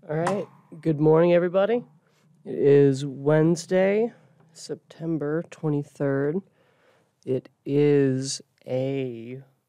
All right. Good morning, everybody. It is Wednesday, September 23rd. It is a